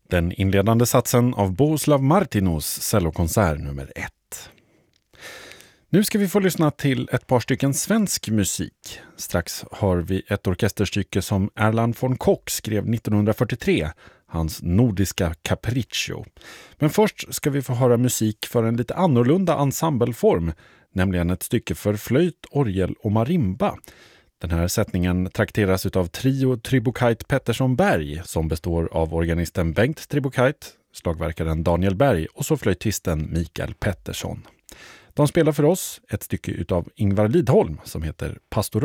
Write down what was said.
Den inledande satsen av Bohuslav Martinus cellokonsert nummer 1. Nu ska vi få lyssna till ett par stycken svensk musik. Strax har vi ett orkesterstycke som Erland von Koch skrev 1943, hans nordiska Capriccio. Men först ska vi få höra musik för en lite annorlunda ensembleform, nämligen ett stycke för flöjt, orgel och marimba. Den här sättningen trakteras av trio Tribukait Pettersson Berg som består av organisten Bengt Tribukait, slagverkaren Daniel Berg och så flöjtisten Mikael Pettersson. De spelar för oss ett stycke utav Ingvar Lidholm som heter Pastoral.